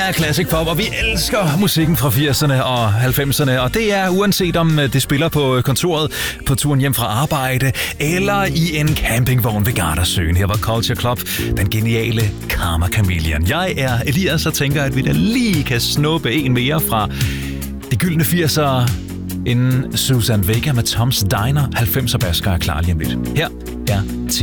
er Classic Pop, og vi elsker musikken fra 80'erne og 90'erne, og det er uanset om det spiller på kontoret, på turen hjem fra arbejde, eller i en campingvogn ved Gardasøen. Her var Culture Club, den geniale Karma Chameleon. Jeg er Elias og tænker, at vi da lige kan snuppe en mere fra de gyldne 80'ere, inden Susan Vega med Tom's Diner. 90'er basker er klar lige om lidt. Her er